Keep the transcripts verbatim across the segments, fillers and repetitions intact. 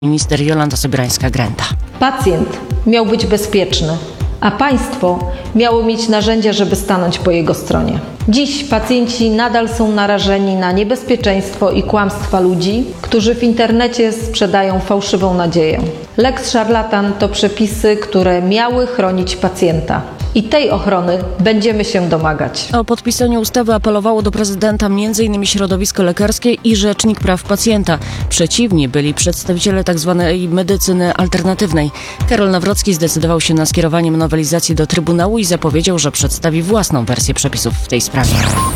Minister Jolanta Sobierańska-Grenda. Pacjent miał być bezpieczny, a państwo miało mieć narzędzia, żeby stanąć po jego stronie. Dziś pacjenci nadal są narażeni na niebezpieczeństwo i kłamstwa ludzi, którzy w internecie sprzedają fałszywą nadzieję. Lex szarlatan to przepisy, które miały chronić pacjenta. I tej ochrony będziemy się domagać. O podpisaniu ustawy apelowało do prezydenta m in środowisko lekarskie i Rzecznik Praw Pacjenta. Przeciwni byli przedstawiciele tzw. medycyny alternatywnej. Karol Nawrocki zdecydował się na skierowanie nowelizacji do Trybunału i zapowiedział, że przedstawi własną wersję przepisów w tej sprawie.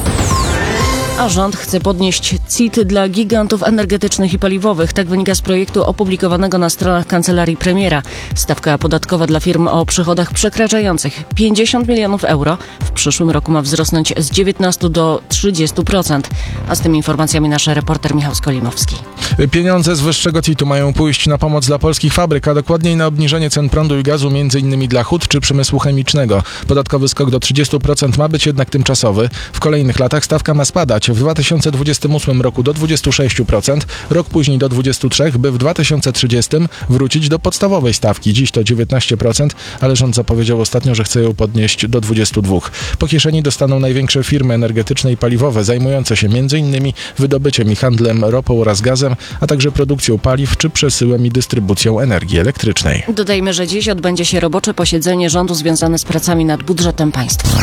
A rząd chce podnieść C I T dla gigantów energetycznych i paliwowych. Tak wynika z projektu opublikowanego na stronach kancelarii premiera. Stawka podatkowa dla firm o przychodach przekraczających pięćdziesiąt milionów euro w przyszłym roku ma wzrosnąć z dziewiętnastu do trzydziestu procent. A z tymi informacjami nasz reporter Michał Skolimowski. Pieniądze z wyższego C I T-u mają pójść na pomoc dla polskich fabryk, a dokładniej na obniżenie cen prądu i gazu między innymi dla hut czy przemysłu chemicznego. Podatkowy skok do trzydziestu procent ma być jednak tymczasowy. W kolejnych latach stawka ma spadać. W dwa tysiące dwudziestym ósmym roku do dwudziestu sześciu procent, rok później do dwudziestu trzech procent, by w dwa tysiące trzydziestym wrócić do podstawowej stawki. Dziś to dziewiętnaście procent, ale rząd zapowiedział ostatnio, że chce ją podnieść do dwudziestu dwóch procent. Po kieszeni dostaną największe firmy energetyczne i paliwowe, zajmujące się między innymi wydobyciem i handlem ropą oraz gazem, a także produkcją paliw czy przesyłem i dystrybucją energii elektrycznej. Dodajmy, że dziś odbędzie się robocze posiedzenie rządu związane z pracami nad budżetem państwa.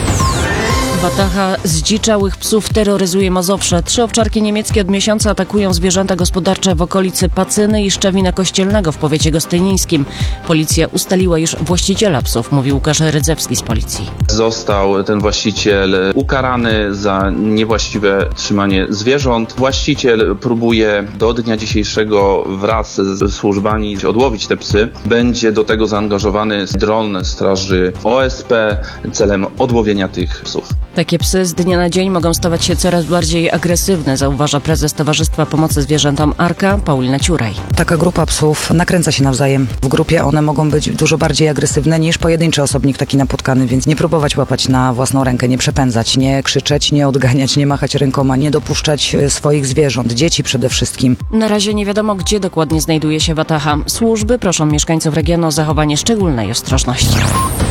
Wataha zdziczałych psów terroryzuje Mazowsze. Trzy owczarki niemieckie od miesiąca atakują zwierzęta gospodarcze w okolicy Pacyny i Szczewina Kościelnego w powiecie gostynińskim. Policja ustaliła już właściciela psów, mówi Łukasz Rydzewski z policji. Został ten właściciel ukarany za niewłaściwe trzymanie zwierząt. Właściciel próbuje do dnia dzisiejszego wraz ze służbami odłowić te psy. Będzie do tego zaangażowany dron straży O S P celem odłowienia tych psów. Takie psy z dnia na dzień mogą stawać się coraz bardziej agresywne, zauważa prezes Towarzystwa Pomocy Zwierzętom Arka, Paulina Ciuraj. Taka grupa psów nakręca się nawzajem. W grupie one mogą być dużo bardziej agresywne niż pojedynczy osobnik taki napotkany, więc nie próbować łapać na własną rękę, nie przepędzać, nie krzyczeć, nie odganiać, nie machać rękoma, nie dopuszczać swoich zwierząt, dzieci przede wszystkim. Na razie nie wiadomo, gdzie dokładnie znajduje się Wataha. Służby proszą mieszkańców regionu o zachowanie szczególnej ostrożności.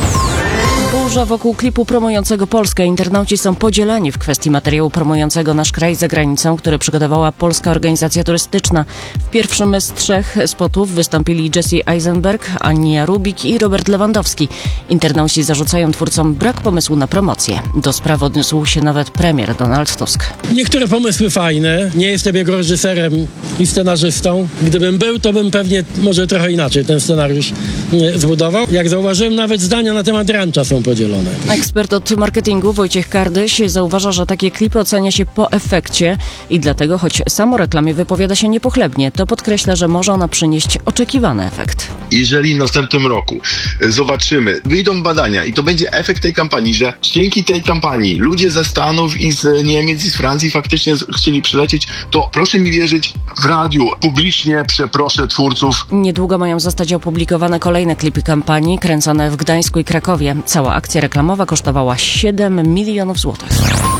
Burza wokół klipu promującego Polskę. Internauci są podzieleni w kwestii materiału promującego nasz kraj za granicą, który przygotowała Polska Organizacja Turystyczna. W pierwszym z trzech spotów wystąpili Jesse Eisenberg, Ania Rubik i Robert Lewandowski. Internauci zarzucają twórcom brak pomysłu na promocję. Do sprawy odniósł się nawet premier Donald Tusk. Niektóre pomysły fajne. Nie jestem jego reżyserem i scenarzystą. Gdybym był, to bym pewnie może trochę inaczej ten scenariusz zbudował. Jak zauważyłem, nawet zdania na temat rancza są podzielone. Ekspert od marketingu Wojciech Kardyś zauważa, że takie klipy ocenia się po efekcie i dlatego, choć sam o reklamie wypowiada się niepochlebnie, to podkreśla, że może ona przynieść oczekiwany efekt. Jeżeli w następnym roku zobaczymy, wyjdą badania i to będzie efekt tej kampanii, że dzięki tej kampanii ludzie ze Stanów i z Niemiec i z Francji faktycznie chcieli przylecieć, to proszę mi wierzyć, w radiu publicznie przeproszę twórców. Niedługo mają zostać opublikowane kolejne klipy kampanii kręcone w Gdańsku i Krakowie. Cała akcja reklamowa kosztowała siedem milionów złotych.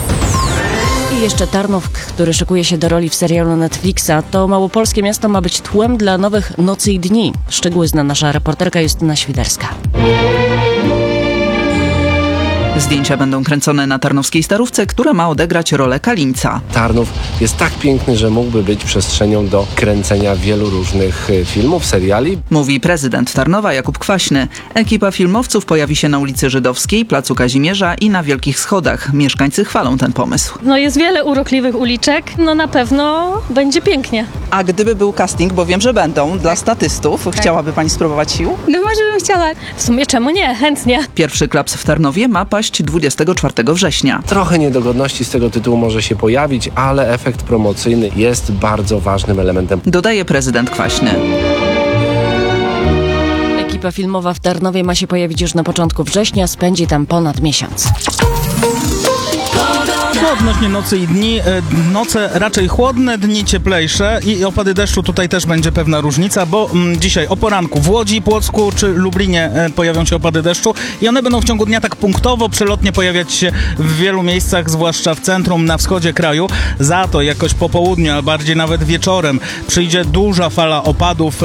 I jeszcze Tarnów, który szykuje się do roli w serialu Netflixa. To małopolskie miasto ma być tłem dla nowych Nocy i Dni. Szczegóły zna nasza reporterka Justyna Świderska. Zdjęcia będą kręcone na tarnowskiej Starówce, która ma odegrać rolę Kalimca. Tarnów jest tak piękny, że mógłby być przestrzenią do kręcenia wielu różnych filmów, seriali. Mówi prezydent Tarnowa Jakub Kwaśny. Ekipa filmowców pojawi się na ulicy Żydowskiej, Placu Kazimierza i na Wielkich Schodach. Mieszkańcy chwalą ten pomysł. No jest wiele urokliwych uliczek, no na pewno będzie pięknie. A gdyby był casting, bo wiem, że będą, dla statystów, tak. Chciałaby pani spróbować sił? No może bym chciała. W sumie czemu nie? Chętnie. Pierwszy klaps w Tarnowie ma paść dwudziestego czwartego września. Trochę niedogodności z tego tytułu może się pojawić, ale efekt promocyjny jest bardzo ważnym elementem. Dodaje prezydent Kwaśny. Ekipa filmowa w Tarnowie ma się pojawić już na początku września, spędzi tam ponad miesiąc. No, odnośnie nocy i dni, noce raczej chłodne, dni cieplejsze i opady deszczu tutaj też będzie pewna różnica, bo mm, dzisiaj o poranku w Łodzi, Płocku czy Lublinie e, pojawią się opady deszczu i one będą w ciągu dnia tak punktowo, przelotnie pojawiać się w wielu miejscach, zwłaszcza w centrum, na wschodzie kraju. Za to jakoś po południu, a bardziej nawet wieczorem przyjdzie duża fala opadów